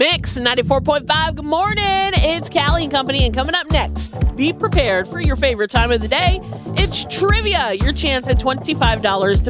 Mix 94.5. Good morning. It's Callie and Company, and coming up next, be prepared for your favorite time of the day. It's trivia, your chance at $25 to